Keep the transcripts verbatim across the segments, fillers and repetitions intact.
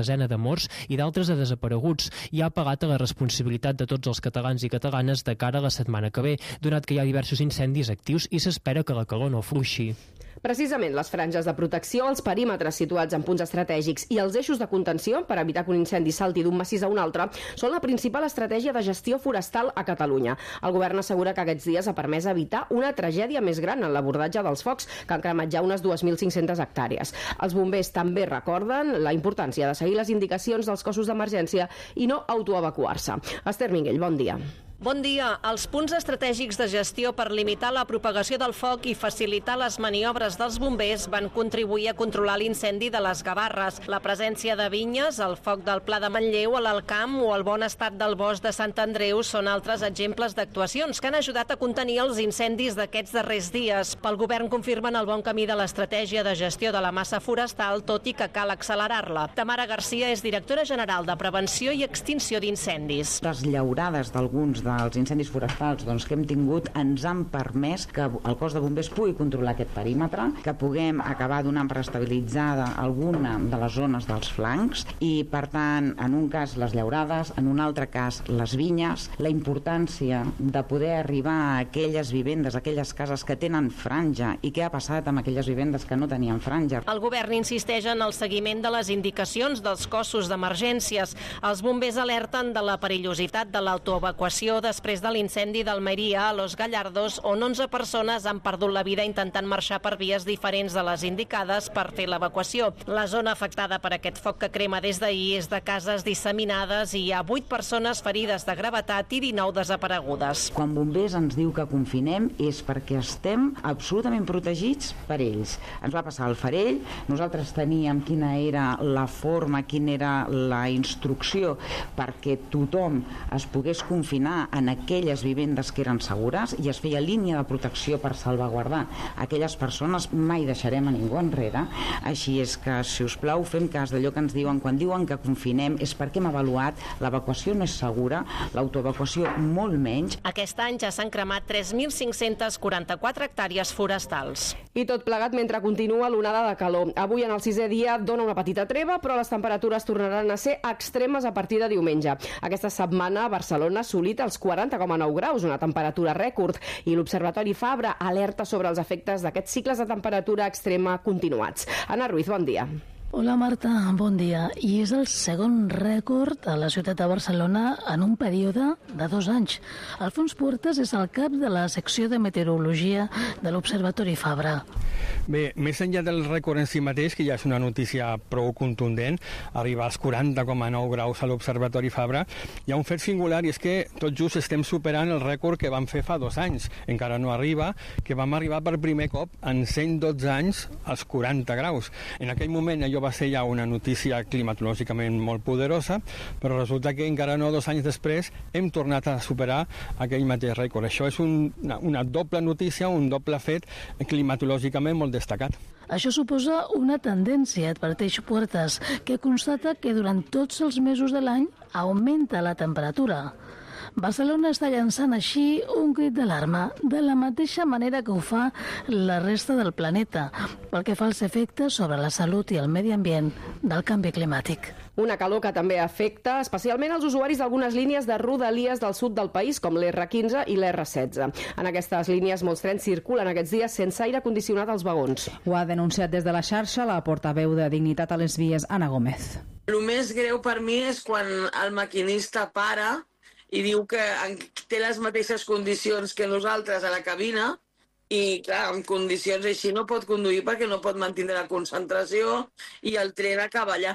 desena de morts i d'altres de desapareguts i ha apel·lat a la responsabilitat de tots els catalans i catalanes de cara a la setmana que ve, donat que hi ha diversos incendis actius i s'espera que la calor no afluixi. Precisament les franges de protecció, els perímetres situats en punts estratègics i els eixos de contenció per evitar que un incendi salti d'un massís a un altre són la principal estratègia de gestió forestal a Catalunya. El govern assegura que aquests dies ha permès evitar una tragèdia més gran en l'abordatge dels focs que han cremat ja unes dues mil cinc-centes hectàrees. Els bombers també recorden la importància de seguir les indicacions dels cossos d'emergència i no autoevacuar-se. Esther Minguell, bon dia. Bon dia. Els punts estratègics de gestió per limitar la propagació del foc i facilitar les maniobres dels bombers van contribuir a controlar l'incendi de les Gavarres. La presència de vinyes, el foc del Pla de Manlleu, a l'Alcamp o el bon estat del bosc de Sant Andreu són altres exemples d'actuacions que han ajudat a contenir els incendis d'aquests darrers dies. Pel govern confirmen el bon camí de l'estratègia de gestió de la massa forestal, tot i que cal accelerar-la. Tamara Garcia és directora general de Prevenció i Extinció d'Incendis. Les llaurades d'alguns dels incendis forestals doncs, que hem tingut ens han permès que el cos de bombers pugui controlar aquest perímetre, que puguem acabar donant per estabilitzada alguna de les zones dels flancs i, per tant, en un cas les llaurades, en un altre cas les vinyes, la importància de poder arribar a aquelles vivendes, a aquelles cases que tenen franja i què ha passat amb aquelles vivendes que no tenien franja. El govern insisteix en el seguiment de les indicacions dels cossos d'emergències. Els bombers alerten de la perillositat de l'autoevacuació després de l'incendi d'Almeria a Los Gallardos, on onze persones han perdut la vida intentant marxar per vies diferents de les indicades per fer l'evacuació. La zona afectada per aquest foc que crema des d'ahir és de cases disseminades i hi ha vuit persones ferides de gravetat i dinou desaparegudes. Quan bombers ens diu que confinem és perquè estem absolutament protegits per ells. Ens va passar al Farell, nosaltres teníem quina era la forma, quina era la instrucció perquè tothom es pogués confinar en aquelles vivendes que eren segures i es feia línia de protecció per salvaguardar aquelles persones. Mai deixarem a ningú enrere, així és que, si us plau, fem cas d'allò que ens diuen. Quan diuen que confinem és perquè hem avaluat, l'evacuació no és segura, l'autoevacuació molt menys. Aquest any ja s'han cremat tres mil cinc-cents quaranta-quatre hectàrees forestals. I tot plegat mentre continua l'onada de calor. Avui, en el sisè dia, dona una petita treva, però les temperatures tornaran a ser extremes a partir de diumenge. Aquesta setmana a Barcelona ha assolit els quaranta coma nou graus, una temperatura rècord, i l'Observatori Fabra alerta sobre els efectes d'aquests cicles de temperatura extrema continuats. Anna Ruiz, bon dia. Hola Marta, bon dia. I és el segon rècord a la ciutat de Barcelona en un període de dos anys. Alfons Puertas és el cap de la secció de meteorologia de l'Observatori Fabra. Bé, més enllà del rècord en si mateix, que ja és una notícia prou contundent, arribar als quaranta coma nou graus a l'Observatori Fabra, hi ha un fet singular i és que tot just estem superant el rècord que vam fer fa dos anys. Encara no arriba, que vam arribar per primer cop en cent dotze anys als quaranta graus. En aquell moment allò va ser ja una notícia climatològicament molt poderosa, però resulta que encara no dos anys després hem tornat a superar aquell mateix rècord. Això és un, una, una doble notícia, un doble fet climatològicament molt destacat. Això suposa una tendència, adverteix Puertas, que constata que durant tots els mesos de l'any augmenta la temperatura. Barcelona està llançant així un crit d'alarma, de la mateixa manera que ho fa la resta del planeta, pel que fa als efectes sobre la salut i el medi ambient del canvi climàtic. Una calor que també afecta especialment els usuaris d'algunes línies de rodalies del sud del país, com l'R quinze i l'R setze. En aquestes línies molts trens circulen aquests dies sense aire condicionat als vagons. Ho ha denunciat des de la xarxa la portaveu de Dignitat a les Vies, Anna Gómez. El més greu per mi és quan el maquinista para i diu que té les mateixes condicions que nosaltres a la cabina i, clar, en condicions així no pot conduir perquè no pot mantenir la concentració i el tren acaba allà.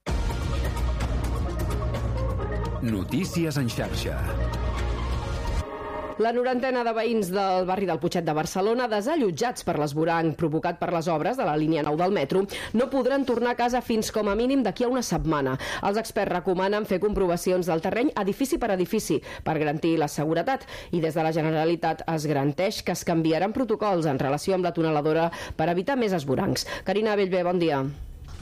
Notícies en xarxa. La norantena de veïns del barri del Putxet de Barcelona, desallotjats per l'esvoranc provocat per les obres de la línia nou del metro, no podran tornar a casa fins com a mínim d'aquí a una setmana. Els experts recomanen fer comprovacions del terreny edifici per edifici per garantir la seguretat i des de la Generalitat es garanteix que es canviaran protocols en relació amb la tuneladora per evitar més esvorancs. Carina Bellver, bon dia.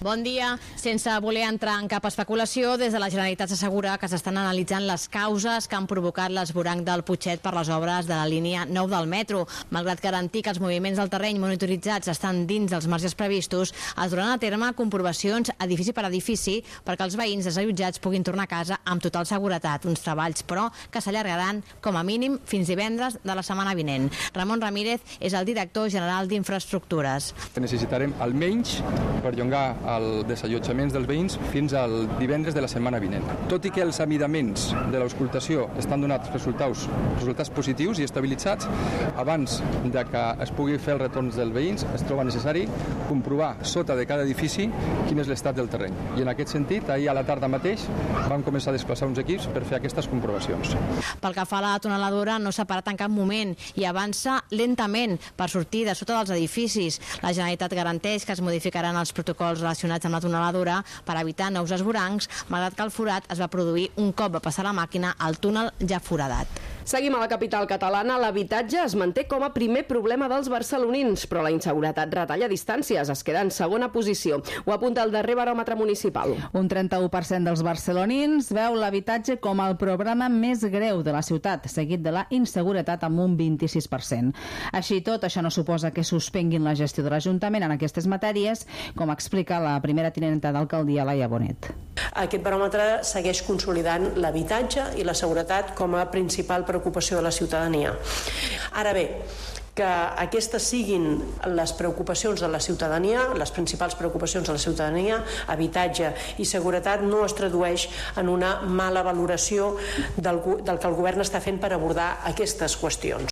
Bon dia. Sense voler entrar en cap especulació, des de la Generalitat s'assegura que s'estan analitzant les causes que han provocat l'esvoranc del Putxet per les obres de la línia nou del metro. Malgrat garantir que els moviments del terreny monitoritzats estan dins dels marges previstos, es duran a terme comprovacions edifici per edifici perquè els veïns desallotjats puguin tornar a casa amb total seguretat. Uns treballs, però, que s'allargaran com a mínim fins divendres de la setmana vinent. Ramon Ramírez és el director general d'Infraestructures. Necessitarem almenys perllongar els desallotjaments dels veïns fins al divendres de la setmana vinent. Tot i que els amidaments de l'auscultació estan donats resultats, resultats positius i estabilitzats, abans de que es pugui fer els retorns dels veïns es troba necessari comprovar sota de cada edifici quin és l'estat del terreny. I en aquest sentit, ahir a la tarda mateix vam començar a desplaçar uns equips per fer aquestes comprovacions. Pel que fa a la tuneladora, no s'ha parat en cap moment i avança lentament per sortir de sota dels edificis. La Generalitat garanteix que es modificaran els protocols relacionats amb la tuneladora per evitar nous esvorancs, malgrat que el forat es va produir un cop va passar la màquina al túnel ja foradat. Seguim a la capital catalana. L'habitatge es manté com a primer problema dels barcelonins, però la inseguretat retalla distàncies, es queda en segona posició. Ho apunta el darrer baròmetre municipal. Un trenta-u per cent dels barcelonins veu l'habitatge com el problema més greu de la ciutat, seguit de la inseguretat amb un vint-i-sis per cent. Així i tot, això no suposa que suspenguin la gestió de l'Ajuntament en aquestes matèries, com explica la primera tinenta d'alcaldia, Laia Bonet. Aquest baròmetre segueix consolidant l'habitatge i la seguretat com a principal preocupació de la ciutadania. Ara bé, que aquestes siguin les preocupacions de la ciutadania, les principals preocupacions de la ciutadania, habitatge i seguretat, no es tradueix en una mala valoració del, del que el govern està fent per abordar aquestes qüestions.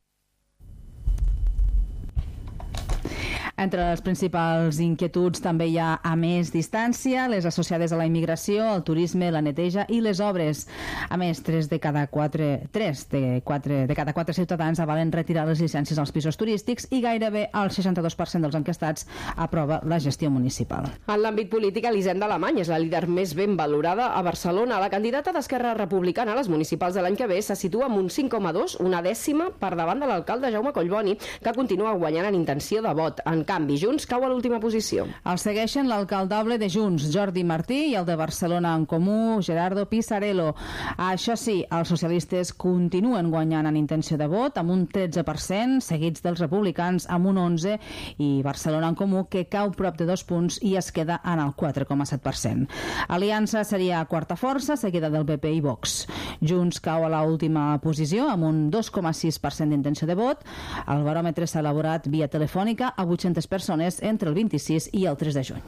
Entre les principals inquietuds també hi ha, a més distància, les associades a la immigració, el turisme, la neteja i les obres. A més, tres de cada quatre, tres de, quatre, de cada quatre ciutadans avalen retirar les llicències als pisos turístics i gairebé el seixanta-dos per cent dels enquestats aprova la gestió municipal. En l'àmbit polític, Elisenda Alemany és la líder més ben valorada a Barcelona. La candidata d'Esquerra Republicana a les municipals de l'any que ve se situa amb un cinc coma dos, una dècima per davant de l'alcalde Jaume Collboni, que continua guanyant en intenció de vot. En canvi, Junts cau a l'última posició. El segueixen l'alcaldable de Junts, Jordi Martí, i el de Barcelona en Comú, Gerardo Pisarello. Això sí, els socialistes continuen guanyant en intenció de vot amb un tretze per cent, seguits dels republicans amb un onze per cent, i Barcelona en Comú, que cau prop de dos punts i es queda en el quatre coma set per cent. Aliança seria quarta força, seguida del P P i Vox. Junts cau a l'última posició amb un dos coma sis per cent d'intenció de vot. El baròmetre s'ha elaborat via telefònica a vuit-centes persones entre el vint-i-sis i el tres de juny.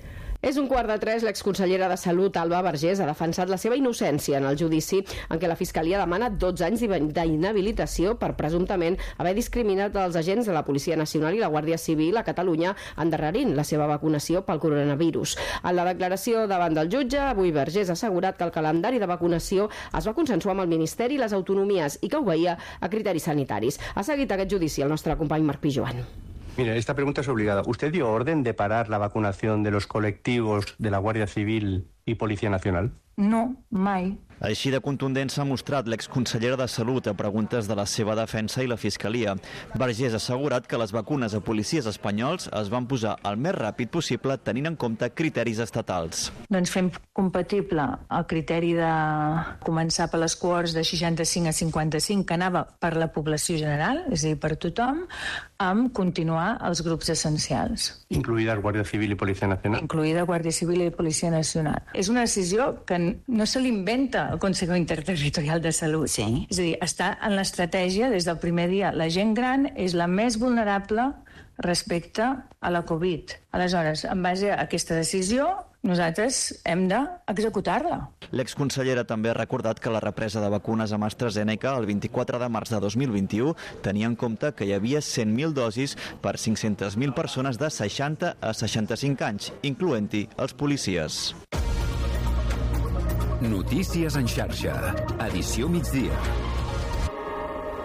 És un quart de tres. L'exconsellera de Salut, Alba Vergés, ha defensat la seva innocència en el judici en què la Fiscalia demana dotze anys d'inhabilitació per presumptament haver discriminat els agents de la Policia Nacional i la Guàrdia Civil a Catalunya endarrerint la seva vacunació pel coronavirus. En la declaració davant del jutge, avui Vergés ha assegurat que el calendari de vacunació es va consensuar amb el Ministeri i les autonomies i que obeïa a criteris sanitaris. Ha seguit aquest judici el nostre company Marc Pijoan. Mire, esta pregunta es obligada. ¿Usted dio orden de parar la vacunación de los colectivos de la Guardia Civil y Policía Nacional? No, mai. Així de contundent s'ha mostrat l'exconsellera de Salut a preguntes de la seva defensa i la Fiscalia. Vergés ha assegurat que les vacunes a policies espanyols es van posar el més ràpid possible tenint en compte criteris estatals. Doncs fem compatible el criteri de començar per les cohorts de seixanta-cinc a cinquanta-cinc, que anava per la població general, és a dir, per tothom, amb continuar els grups essencials. Incluïda Guàrdia Civil i Policia Nacional. Incluïda Guàrdia Civil i Policia Nacional. És una decisió que no se l'inventa el Consell Interterritorial de Salut. Sí. És a dir, està en l'estratègia des del primer dia. La gent gran és la més vulnerable respecte a la Covid. Aleshores, en base a aquesta decisió, nosaltres hem d'executar-la. L'exconsellera també ha recordat que la represa de vacunes amb AstraZeneca el vint-i-quatre de març de dos mil vint-i-u tenia en compte que hi havia cent mil dosis per cinc-centes mil persones de seixanta a seixanta-cinc anys, incloent-hi els policies. Notícies en xarxa. Edició migdia.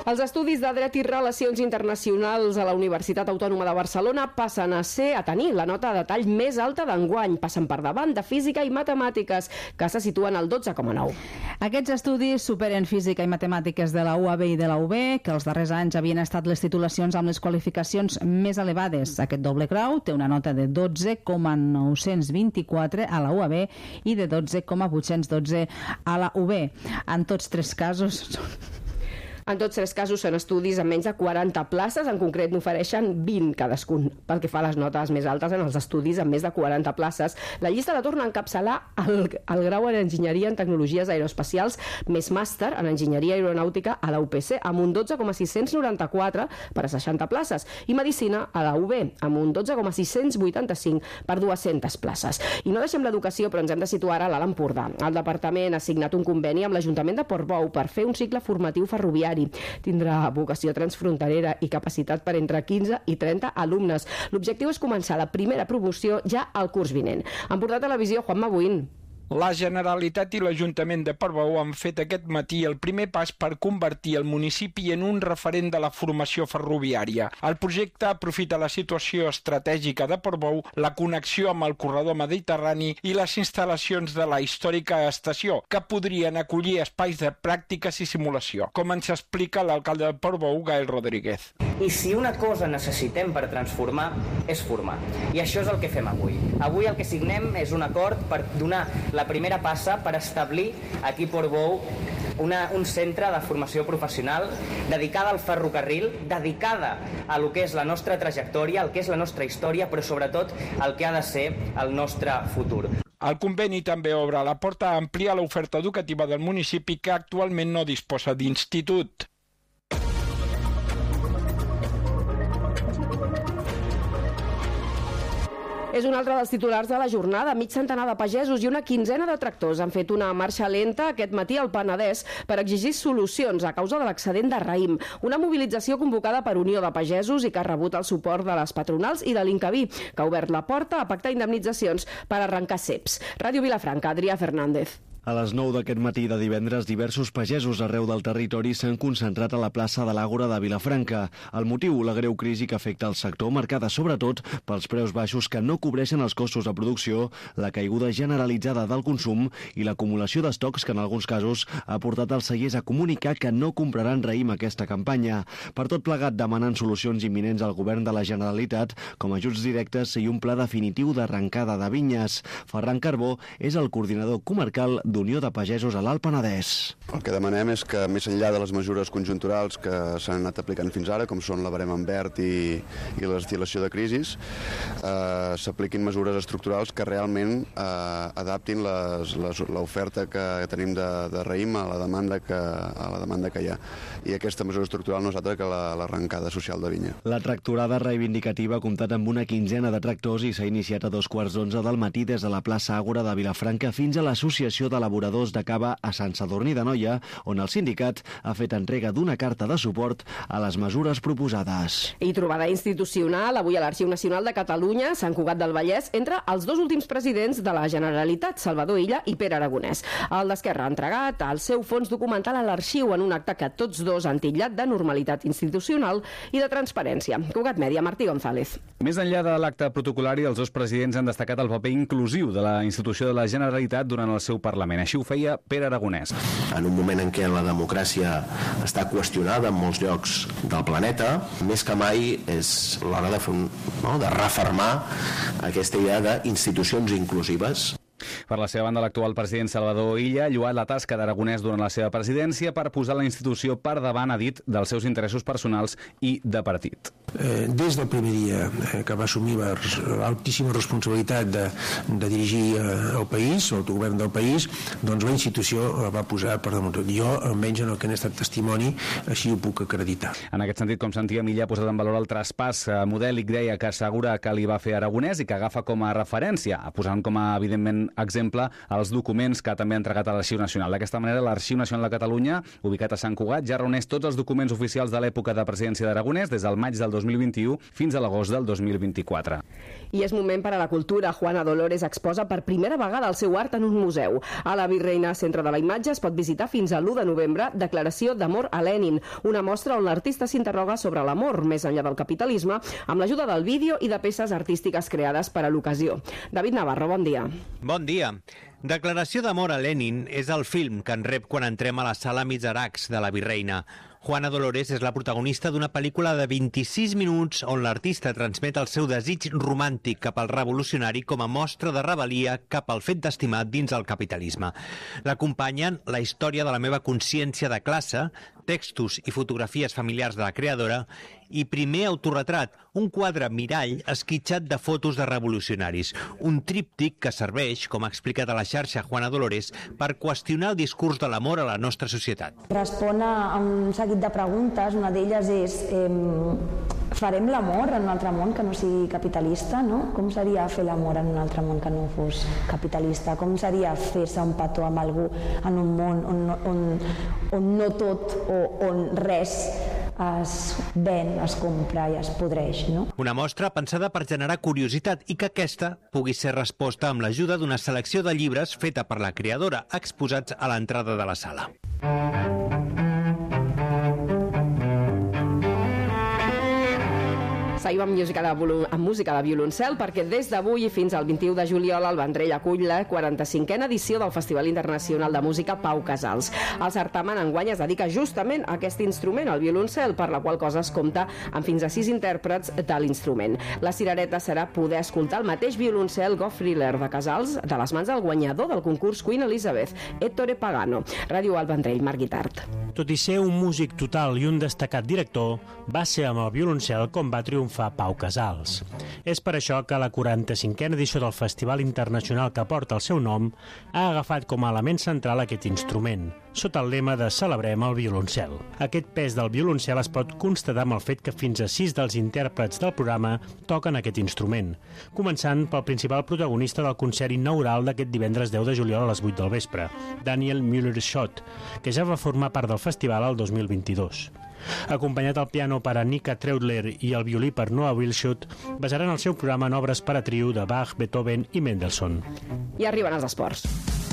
Els estudis de dret i relacions internacionals a la Universitat Autònoma de Barcelona passen a ser a tenir la nota de detall més alta d'enguany. Passen per davant de física i matemàtiques, que se situen al dotze coma nou. Aquests estudis superen física i matemàtiques de la U A B i de la U B, que els darrers anys havien estat les titulacions amb les qualificacions més elevades. Aquest doble grau té una nota de dotze coma nou-cents vint-i-quatre a la U A B i de dotze coma vuit-cents dotze a la U B. En tots tres casos... En tots tres casos són estudis amb menys de quaranta places, en concret n'ofereixen vint cadascun. Pel que fa a les notes més altes en els estudis amb més de quaranta places, la llista la torna a encapçalar el, el grau en Enginyeria en Tecnologies Aeroespacials més màster en Enginyeria Aeronàutica a la U P C, amb un dotze coma sis-cents noranta-quatre per a seixanta places, i Medicina a la U B, amb un dotze coma sis-cents vuitanta-cinc per dues-centes places. I no deixem l'educació, però ens hem de situar a l'Alt Empordà. El departament ha signat un conveni amb l'Ajuntament de Portbou per fer un cicle formatiu ferroviari. Tindrà vocació transfronterera i capacitat per entre quinze i trenta alumnes. L'objectiu és començar la primera promoció ja al curs vinent. Empordà Televisió, Juanma Buín. La Generalitat i l'Ajuntament de Portbou han fet aquest matí el primer pas per convertir el municipi en un referent de la formació ferroviària. El projecte aprofita la situació estratègica de Portbou, la connexió amb el corredor mediterrani i les instal·lacions de la històrica estació, que podrien acollir espais de pràctiques i simulació, com ens explica l'alcalde de Portbou, Gael Rodríguez. I si una cosa necessitem per transformar, és formar. I això és el que fem avui. Avui el que signem és un acord per donar la primera passa per establir aquí a Portbou una, un centre de formació professional dedicada al ferrocarril, dedicada a lo que és la nostra trajectòria, al que és la nostra història, però sobretot al que ha de ser el nostre futur. El conveni també obre la porta a ampliar l'oferta educativa del municipi, que actualment no disposa d'institut. És un altre dels titulars de la jornada. Mig centenar de pagesos i una quinzena de tractors han fet una marxa lenta aquest matí al Penedès per exigir solucions a causa de l'excedent de raïm. Una mobilització convocada per Unió de Pagesos i que ha rebut el suport de les patronals i de l'Incavi, que ha obert la porta a pactar indemnitzacions per arrencar ceps. Ràdio Vilafranca, Adrià Fernández. A les nou d'aquest matí de divendres, diversos pagesos arreu del territori s'han concentrat a la plaça de l'Àgora de Vilafranca. El motiu, la greu crisi que afecta el sector, marcada sobretot pels preus baixos que no cobreixen els costos de producció, la caiguda generalitzada del consum i l'acumulació d'estocs que en alguns casos ha portat els cellers a comunicar que no compraran raïm aquesta campanya. Per tot plegat, demanen solucions imminents al govern de la Generalitat, com ajuts directes i un pla definitiu d'arrencada de vinyes. Ferran Carbó és el coordinador comarcal d'Unió de Pagesos a l'Alt Penedès. El que demanem és que, més enllà de les mesures conjunturals que s'han anat aplicant fins ara, com són la barema en verd i, i la destil·lació de crisis, eh, s'apliquin mesures estructurals que realment eh, adaptin l'oferta que tenim de, de raïm a la, demanda que, a la demanda que hi ha. I aquesta mesura estructural no és altra que l'arrencada la, social de vinya. La tractorada reivindicativa ha comptat amb una quinzena de tractors i s'ha iniciat a dos quarts d'onze del matí des de la plaça Àgora de Vilafranca fins a l'Associació de Elaboradors de Cava a Sant Sadurní d'Anoia, on el sindicat ha fet entrega d'una carta de suport a les mesures proposades. I trobada institucional avui a l'Arxiu Nacional de Catalunya, Sant Cugat del Vallès, entre els dos últims presidents de la Generalitat, Salvador Illa i Pere Aragonès. El d'Esquerra ha entregat el seu fons documental a l'arxiu en un acte que tots dos han titllat de normalitat institucional i de transparència. Cugat Mèdia, Martí González. Més enllà de l'acte protocolari, els dos presidents han destacat el paper inclusiu de la institució de la Generalitat durant el seu Parlament. Així ho feia Pere Aragonès. En un moment en què la democràcia està qüestionada en molts llocs del planeta, més que mai és l'hora de, fer un, no, de refermar aquesta idea d'institucions inclusives. Per la seva banda, l'actual president Salvador Illa ha lloat la tasca d'Aragonès durant la seva presidència per posar la institució per davant, ha dit, dels seus interessos personals i de partit. Eh, des del primer dia eh, que va assumir l'altíssima responsabilitat de, de dirigir eh, el país, l'autogovern del país, doncs la institució la va posar per damunt tot. Jo, almenys en el que n'he estat testimoni, així ho puc acreditar. En aquest sentit, com sentíem, Illa ha posat en valor el traspàs modèlic, deia, que assegura que li va fer Aragonès i que agafa com a referència, posant com a, evidentment, exemple exemple, els documents que també ha entregat a l'Arxiu Nacional. D'aquesta manera, l'Arxiu Nacional de Catalunya, ubicat a Sant Cugat, ja reuneix tots els documents oficials de l'època de presidència d'Aragonès des del maig del dos mil vint-i-u fins a l'agost del dos mil vint-i-quatre. I és moment per a la cultura. Juana Dolores exposa per primera vegada el seu art en un museu. A la Virreina Centre de la Imatge es pot visitar fins a l'u de novembre Declaració d'amor a Lenin, una mostra on l'artista s'interroga sobre l'amor més enllà del capitalisme amb l'ajuda del vídeo i de peces artístiques creades per a l'ocasió. David Navarro, bon dia. Bon dia. Declaració d'amor a Lenin és el film que en rep quan entrem a la sala Mizarax de la Virreina. Juana Dolores és la protagonista d'una pel·lícula de vint-i-sis minuts on l'artista transmet el seu desig romàntic cap al revolucionari com a mostra de rebel·lia cap al fet d'estimar dins el capitalisme. L'acompanyen la història de la meva consciència de classe, textos i fotografies familiars de la creadora i primer autorretrat, un quadre mirall esquitxat de fotos de revolucionaris, un tríptic que serveix, com ha explicat a la xarxa Juana Dolores, per qüestionar el discurs de l'amor a la nostra societat. Respon a un seguit de preguntes, una d'elles és eh, farem l'amor en un altre món que no sigui capitalista, no? Com seria fer l'amor en un altre món que no fos capitalista? Com seria fer-se un petó amb algú en un món on, on, on no tot o on res es ven, es compra i es podreix, no? Una mostra pensada per generar curiositat i que aquesta pugui ser resposta amb l'ajuda d'una selecció de llibres feta per la creadora, exposats a l'entrada de la sala. Seguim amb música de, amb música de violoncel perquè des d'avui fins al vint-i-u de juliol el Vendrell acull la quaranta-cinquena edició del Festival Internacional de Música Pau Casals. El certamen enguany es dedica justament a aquest instrument, el violoncel, per la qual cosa es compta amb fins a sis intèrprets de l'instrument. La cirereta serà poder escoltar el mateix violoncel Goffriller de Casals de les mans del guanyador del concurs Queen Elizabeth, Ettore Pagano. Ràdio El Vendrell, Marc Guitart. Tot i ser un músic total i un destacat director, va ser amb el violoncel com va triomfar Pau Casals. És per això que la quaranta-cinquena edició del Festival Internacional que porta el seu nom ha agafat com a element central aquest instrument, sota el lema de Celebrem el violoncel. Aquest pes del violoncel es pot constatar amb el fet que fins a sis dels intèrprets del programa toquen aquest instrument, començant pel principal protagonista del concert inaugural d'aquest divendres deu de juliol a les vuit del vespre, Daniel Müller-Schott, que ja va formar part del festival el dos mil vint-i-dos. Acompanyat al piano per Annika Treudler i el violí per Noah Wilschut, basaran el seu programa en obres per a trio de Bach, Beethoven i Mendelssohn. I arriben els esports.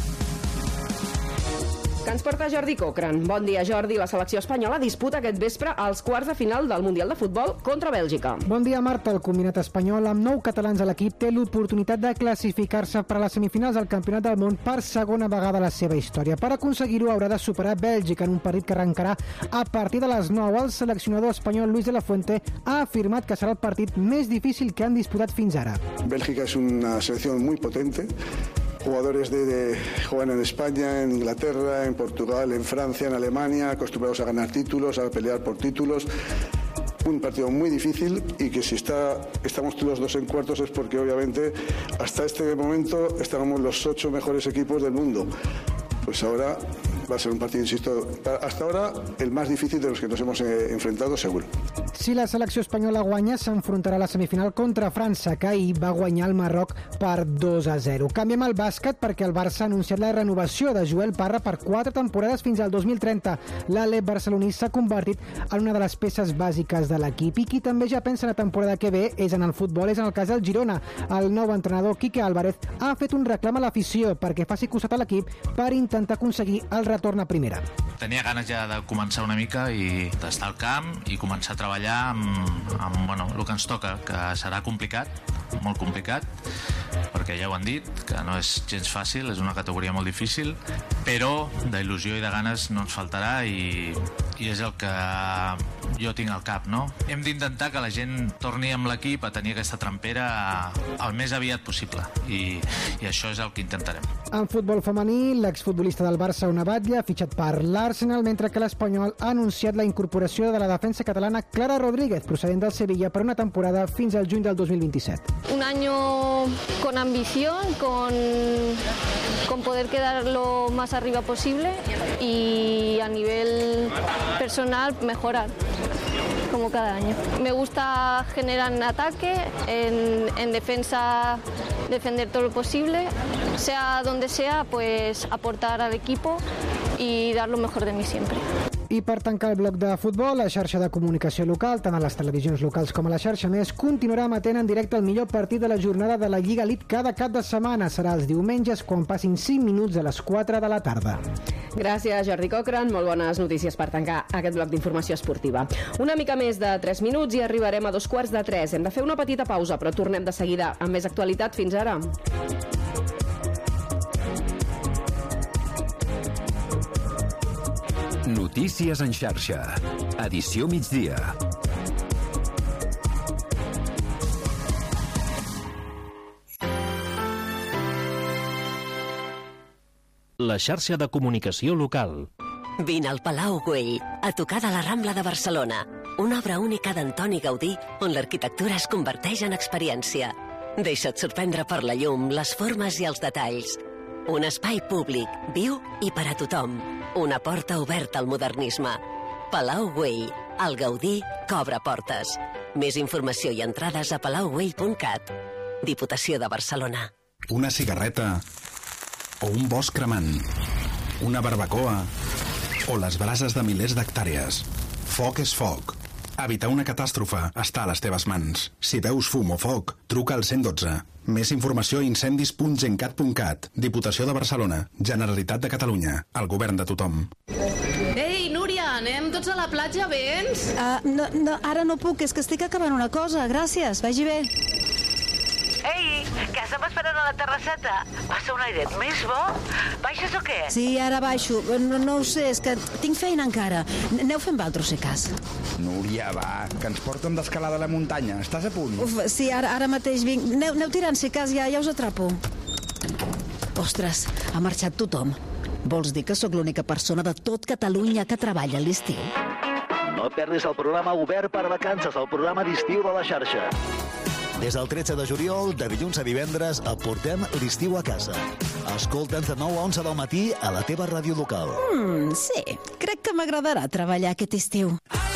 Que ens porta Jordi Cochrane. Bon dia, Jordi. La selecció espanyola disputa aquest vespre els quarts de final del Mundial de Futbol contra Bèlgica. Bon dia, Marta. El combinat espanyol, amb nou catalans a l'equip, té l'oportunitat de classificar-se per a les semifinals del Campionat del Món per segona vegada a la seva història. Per aconseguir-ho haurà de superar Bèlgica en un partit que arrencarà a partir de les nou. El seleccionador espanyol Luis de la Fuente ha afirmat que serà el partit més difícil que han disputat fins ara. Bèlgica és una selecció molt potente. Jugadores de, de, juegan en España, en Inglaterra, en Portugal, en Francia, en Alemania, acostumbrados a ganar títulos, a pelear por títulos. Un partido muy difícil y que si está, estamos los dos en cuartos es porque obviamente hasta este momento estábamos los ocho mejores equipos del mundo. Pues ahora va a ser un partido, insisto, hasta ahora el más difícil de los que nos hemos eh, enfrentado, seguro. Si la selecció espanyola guanya, s'enfrontarà a la semifinal contra França, que ahir va guanyar el Marroc per dos a zero. Canviem al bàsquet perquè el Barça ha anunciat la renovació de Joel Parra per quatre temporades fins al dos mil trenta. L'Alep barceloní s'ha convertit en una de les peces bàsiques de l'equip i qui també ja pensa en la temporada que ve és en el futbol, és en el cas del Girona. El nou entrenador Quique Álvarez ha fet un reclam a l'afició perquè faci costat a l'equip per intentar aconseguir el retorn a primera. Tenia ganes ja de començar una mica i d'estar al camp i començar a treballar amb, amb bueno, el que ens toca, que serà complicat, molt complicat, perquè ja ho han dit, que no és gens fàcil, és una categoria molt difícil, però d'il·lusió i de ganes no ens faltarà i, i és el que jo tinc al cap, no? Hem d'intentar que la gent torni amb l'equip a tenir aquesta trempera el més aviat possible i, i això és el que intentarem. En futbol femení, l'exfutbolista del Barça, Ona Batlle, ha fitxat per l'Arsenal, mentre que l'Espanyol ha anunciat la incorporació de la defensa catalana Clara Rodríguez, procedent del Sevilla, per una temporada fins al juny del dos mil vint-i-set. Un año con ambición, con, con poder quedar lo más arriba posible y a nivel personal mejorar, como cada año. Me gusta generar en ataque, en, en defensa defender todo lo posible sea donde sea, pues aportar al equipo y dar lo mejor de mí siempre. I per tancar el bloc de futbol, la xarxa de comunicació local, tant a les televisions locals com a la xarxa Més, continuarà emetent en directe el millor partit de la jornada de la Lliga Elite cada cap de setmana. Serà els diumenges quan passin cinc minuts a les quatre de la tarda. Gràcies, Jordi Cochran. Molt bones notícies per tancar aquest bloc d'informació esportiva. Una mica més de tres minuts i arribarem a dos quarts de tres. Hem de fer una petita pausa, però tornem de seguida amb més actualitat. Fins ara. Notícies en xarxa. Edició migdia. La xarxa de comunicació local. Vine al Palau Güell, a tocar de la Rambla de Barcelona. Una obra única d'Antoni Gaudí on l'arquitectura es converteix en experiència. Deixa't sorprendre per la llum, les formes i els detalls. Un espai públic, viu i per a tothom. Una porta oberta al modernisme. Palau Güell, el Gaudí que obre portes. Més informació i entrades a palau güell punt cat. Diputació de Barcelona. Una cigarreta o un bosc cremant, una barbacoa o les brases de milers d'hectàrees. Foc és foc. Evitar una catàstrofe està a les teves mans. Si veus fum o foc, truca al cent dotze. Més informació a incendis punt gencat punt cat. Diputació de Barcelona. Generalitat de Catalunya. El govern de tothom. Ei, Núria, anem tots a la platja, vens? Uh, no, no, ara no puc, és que estic acabant una cosa. Gràcies, vagi bé. Ei, que estem esperant a la terrasseta. Passa un airet més bo? Baixes o què? Sí, ara baixo. No, no ho sé, és que tinc feina encara. Aneu fent valtros, si cas. Núria, va, que ens porten d'escalada a la muntanya. Estàs a punt? Uf, sí, ara, ara mateix vinc. Aneu, aneu tirant, si cas, ja, ja us atrapo. Ostres, ha marxat tothom. Vols dir que sóc l'única persona de tot Catalunya que treballa a l'estiu? No perdis el programa Obert per Vacances, el programa d'estiu de la xarxa. Des del tretze de juliol, de dilluns a divendres, et portem l'estiu a casa. Escolta'ns de nou a onze del matí a la teva ràdio local. Mm, sí, crec que m'agradarà treballar aquest estiu.